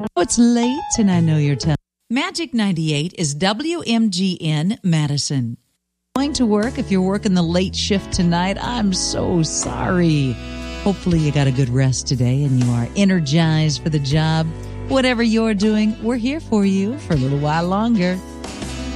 Oh, it's late, and I know you're telling. Magic 98 is WMGN Madison. Going to work if you're working the late shift tonight, I'm so sorry. Hopefully you got a good rest today and you are energized for the job. Whatever you're doing, we're here for you for a little while longer.